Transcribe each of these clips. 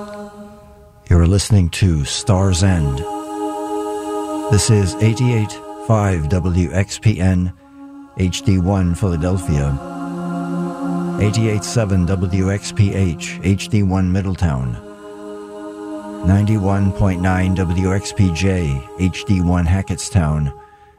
You're listening to Star's End. This is 88.5 WXPN HD1 Philadelphia, 88.7 WXPH HD1 Middletown, 91.9 WXPJ HD1 Hackettstown,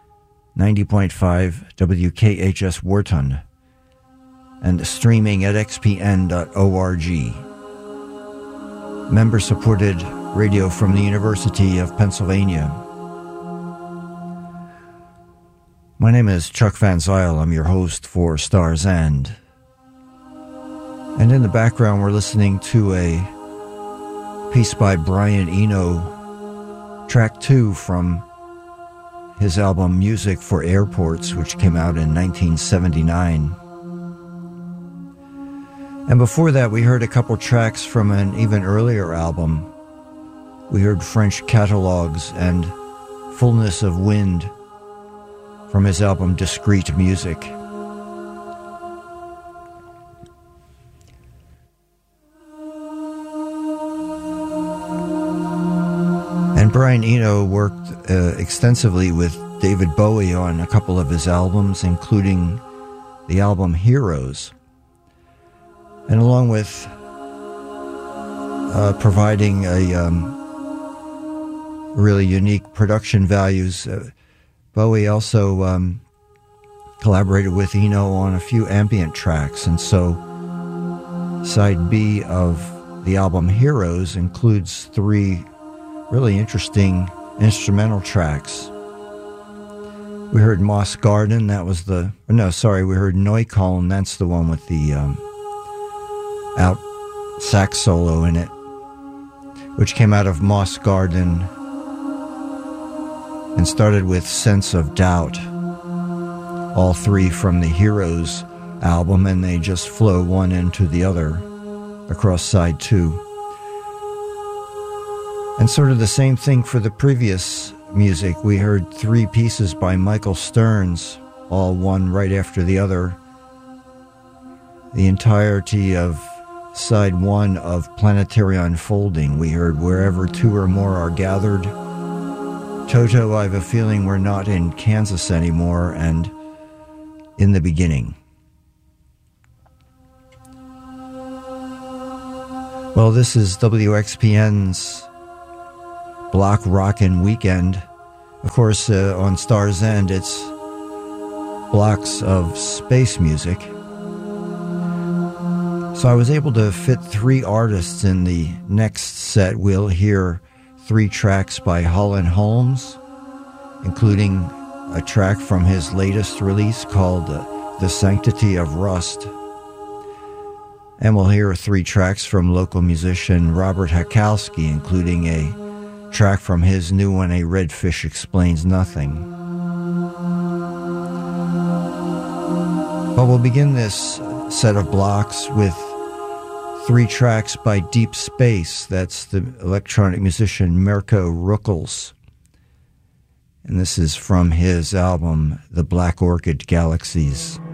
90.5 WKHS Wharton, and streaming at xpn.org. Member-supported radio from the University of Pennsylvania. My name is Chuck Van Zyl. I'm your host for Star's End. And in the background, we're listening to a piece by Brian Eno, track 2 from his album Music for Airports, which came out in 1979. And before that, we heard a couple tracks from an even earlier album. We heard French Catalogues and Fullness of Wind from his album Discreet Music. And Brian Eno worked extensively with David Bowie on a couple of his albums, including the album Heroes. And along with providing a really unique production values, Bowie also collaborated with Eno on a few ambient tracks. And so side B of the album Heroes includes 3 really interesting instrumental tracks. We heard Moss Garden, we heard Neukölln, that's the one with the out sax solo in it, which came out of Moss Garden and started with Sense of Doubt, all 3 from the Heroes album, and they just flow one into the other across side 2. And sort of the same thing for the previous music. We heard 3 pieces by Michael Stearns, all one right after the other. The entirety of side 1 of Planetary Unfolding. We heard Wherever Two or More Are Gathered, Toto, I Have a Feeling We're Not in Kansas Anymore, and In the Beginning. Well, this is WXPN's Block Rockin' Weekend. Of course, on Star's End, it's blocks of space music. So I was able to fit 3 artists in the next set. We'll hear 3 tracks by Holland Holmes, including a track from his latest release called The Sanctity of Rust. And we'll hear 3 tracks from local musician Robert Hakowski, including a track from his new one, A Redfish Explains Nothing. But we'll begin this set of blocks with 3 tracks by Deep Space. That's the electronic musician Mirko Ruckels. And this is from his album, The Black Orchid Galaxies.